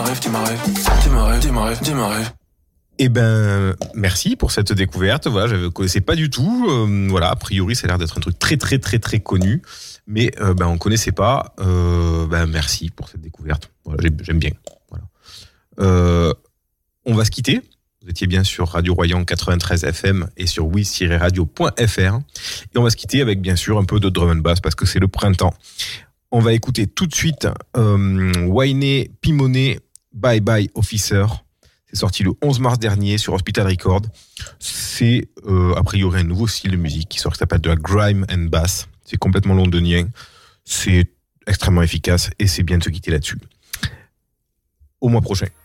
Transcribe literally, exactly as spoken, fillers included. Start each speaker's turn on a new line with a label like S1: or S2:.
S1: rêve, dis-moi rêve, dis-moi rêve, dis-moi rêve, dis-moi rêve.
S2: Eh ben, merci pour cette découverte. Voilà, je ne connaissais pas du tout. Euh, voilà, a priori, ça a l'air d'être un truc très, très, très, très connu. Mais euh, ben, on ne connaissait pas. Euh, ben, merci pour cette découverte. Voilà, j'aime bien. Voilà. Euh, on va se quitter. Vous étiez bien sur Radio Royan quatre-vingt-treize F M et sur wiz tiret radio point f r. Et on va se quitter avec, bien sûr, un peu de drum and bass parce que c'est le printemps. On va écouter tout de suite euh, Wayne Pimonet, Bye Bye Officer. C'est sorti le onze mars dernier sur Hospital Records. C'est euh, a priori un nouveau style de musique qui sort, qui s'appelle de la grime and bass. C'est complètement londonien. C'est extrêmement efficace et c'est bien de se quitter là-dessus. Au mois prochain.